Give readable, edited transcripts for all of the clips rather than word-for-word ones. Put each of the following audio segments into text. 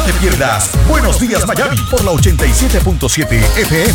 te pierdas Buenos Días Miami por la 87.7 FM.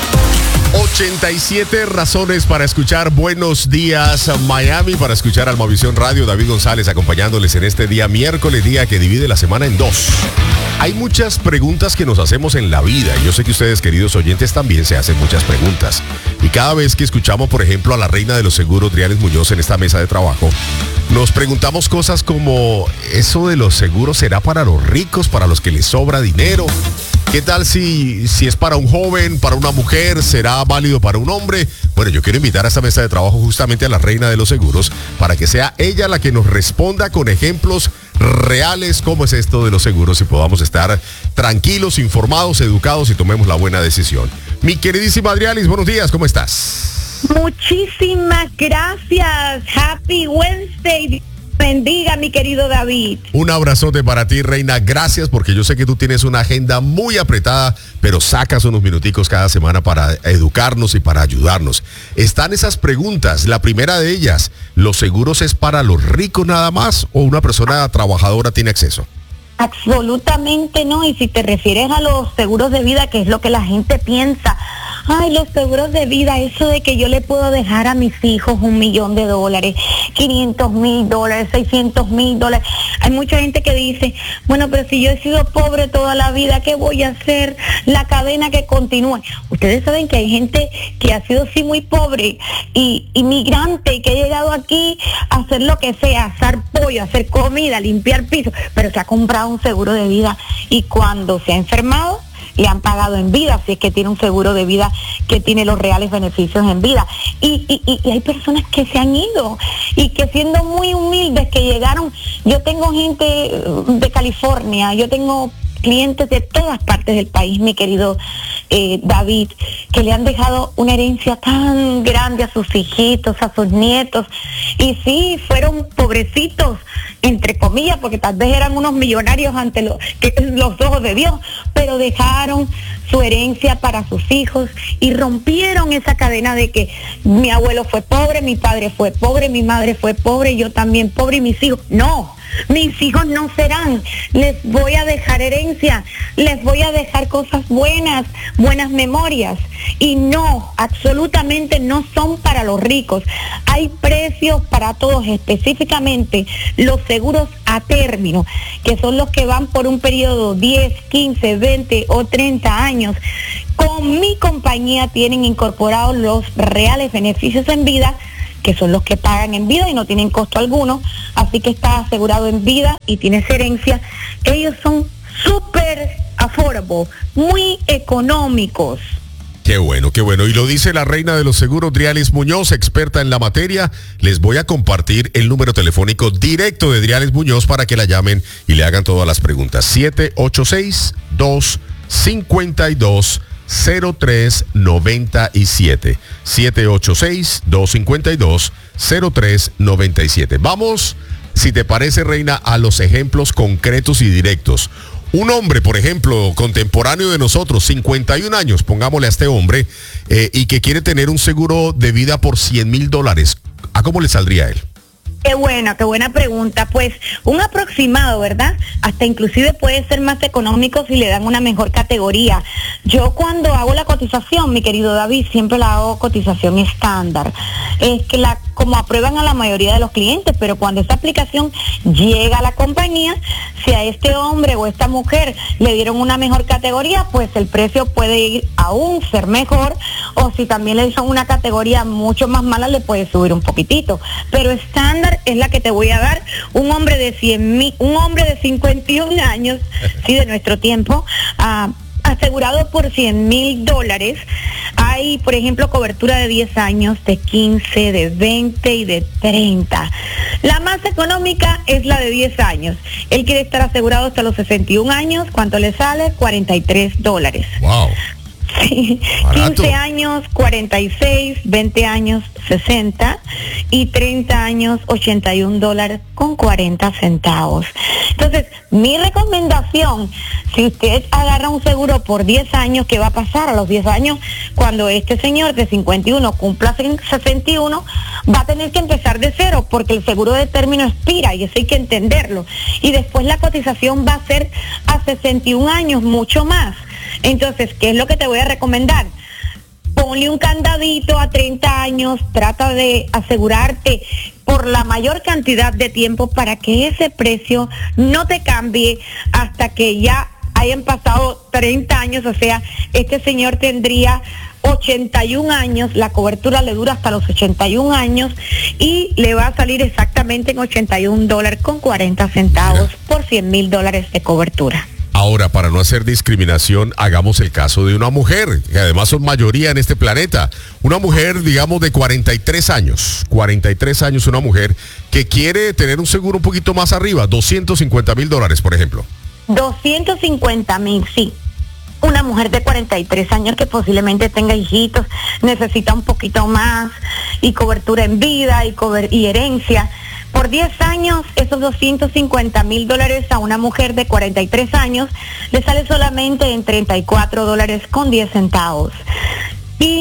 87 razones para escuchar Buenos Días Miami, para escuchar Almovisión Radio. David González acompañándoles en este día miércoles, día que divide la semana en dos. Hay muchas preguntas que nos hacemos en la vida y yo sé que ustedes, queridos oyentes, también se hacen muchas preguntas. Y cada vez que escuchamos, por ejemplo, a la reina de los seguros, Drialis Muñoz, en esta mesa de trabajo, nos preguntamos cosas como, ¿eso de los seguros será para los ricos, para los que les sobra dinero? ¿Qué tal si es para un joven, para una mujer, será válido para un hombre? Bueno, yo quiero invitar a esta mesa de trabajo justamente a la reina de los seguros para que sea ella la que nos responda con ejemplos reales cómo es esto de los seguros y podamos estar tranquilos, informados, educados y tomemos la buena decisión. Mi queridísima Drialis, buenos días, ¿cómo estás? Muchísimas gracias. Happy Wednesday. Bendiga, mi querido David. Un abrazote para ti, reina. Gracias, porque yo sé que tú tienes una agenda muy apretada, pero sacas unos minuticos cada semana para educarnos y para ayudarnos. Están esas preguntas. La primera de ellas, ¿los seguros es para los ricos nada más o una persona trabajadora tiene acceso? Absolutamente no. Y si te refieres a los seguros de vida, que es lo que la gente piensa, ay, los seguros de vida, eso de que yo le puedo dejar a mis hijos $1 millón, $500,000, $600,000. Hay mucha gente que dice, bueno, pero si yo he sido pobre toda la vida, ¿qué voy a hacer? La cadena que continúe. Ustedes saben que hay gente que ha sido sí muy pobre y inmigrante y que ha llegado aquí a hacer lo que sea, asar pollo, hacer comida, limpiar pisos, pero se ha comprado un seguro de vida y cuando se ha enfermado, le han pagado en vida, si es que tiene un seguro de vida que tiene los reales beneficios en vida. Y hay personas que se han ido y que siendo muy humildes que llegaron. Yo tengo gente de California, yo tengo clientes de todas partes del país, mi querido David, que le han dejado una herencia tan grande a sus hijitos, a sus nietos, y sí, fueron pobrecitos, entre comillas, porque tal vez eran unos millonarios ante los ojos de Dios, pero dejaron su herencia para sus hijos y rompieron esa cadena de que mi abuelo fue pobre, mi padre fue pobre, mi madre fue pobre, yo también pobre y mis hijos. No, mis hijos no serán. Les voy a dejar herencia, les voy a dejar cosas buenas, buenas memorias. Y no, absolutamente no son para los ricos. Hay precios para todos, específicamente los seguros a término, que son los que van por un periodo 10, 15, 20 o 30 años. Con mi compañía tienen incorporados los reales beneficios en vida, que son los que pagan en vida y no tienen costo alguno, así que está asegurado en vida y tienes herencia. Ellos son súper affordable, muy económicos. Qué bueno, qué bueno. Y lo dice la reina de los seguros, Drialis Muñoz, experta en la materia. Les voy a compartir el número telefónico directo de Drialis Muñoz para que la llamen y le hagan todas las preguntas. 786-252-0397. 786-252-0397. Vamos, si te parece, reina, a los ejemplos concretos y directos. Un hombre, por ejemplo, contemporáneo de nosotros, 51 años, pongámosle a este hombre, y que quiere tener un seguro de vida por $100,000. ¿A cómo le saldría a él? Qué buena pregunta. Pues un aproximado, ¿verdad? Hasta inclusive puede ser más económico si le dan una mejor categoría. Yo cuando hago la cotización, mi querido David, siempre la hago cotización estándar. Es que como aprueban a la mayoría de los clientes, pero cuando esta aplicación llega a la compañía, si a este hombre o esta mujer le dieron una mejor categoría, pues el precio puede ir aún ser mejor, o si también le dieron una categoría mucho más mala, le puede subir un poquitito. Pero estándar es la que te voy a dar. Un hombre de 51 años, sí, de nuestro tiempo, asegurado por $100,000. Hay, por ejemplo, cobertura de 10 años, de 15, de 20 y de 30. La más económica es la de 10 años. Él quiere estar asegurado hasta los 61 años. ¿Cuánto le sale? $43. Wow. Sí, Barato. 15 años, 46, 20 años, 60 y 30 años, $81.40. Entonces, mi recomendación, si usted agarra un seguro por 10 años, ¿qué va a pasar? A los 10 años, cuando este señor de 51 cumpla 61, va a tener que empezar de cero, porque el seguro de término expira, y eso hay que entenderlo. Y después la cotización va a ser a 61 años, mucho más. Entonces, ¿qué es lo que te voy a recomendar? Ponle un candadito a 30 años, trata de asegurarte por la mayor cantidad de tiempo para que ese precio no te cambie hasta que ya hayan pasado 30 años. O sea, este señor tendría 81 años, la cobertura le dura hasta los 81 años y le va a salir exactamente en $81.40 por $100,000 de cobertura. Ahora, para no hacer discriminación, hagamos el caso de una mujer, que además son mayoría en este planeta. Una mujer, digamos, de 43 años, una mujer que quiere tener un seguro un poquito más arriba, $250,000, por ejemplo. 250,000, sí. Una mujer de 43 años que posiblemente tenga hijitos, necesita un poquito más, y cobertura en vida y herencia. Por 10 años, esos $250,000 a una mujer de 43 años le sale solamente en $34.10.